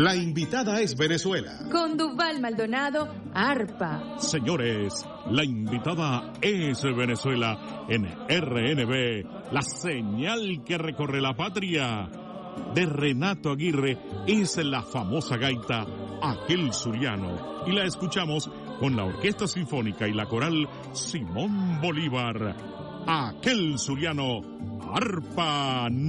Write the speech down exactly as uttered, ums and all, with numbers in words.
La invitada es Venezuela. Con Duval Maldonado, arpa. Señores, la invitada es Venezuela en R N B, la señal que recorre la patria. De Renato Aguirre es la famosa gaita Aquel Zuliano. Y la escuchamos con la Orquesta Sinfónica y la Coral Simón Bolívar. Aquel Zuliano, arpa.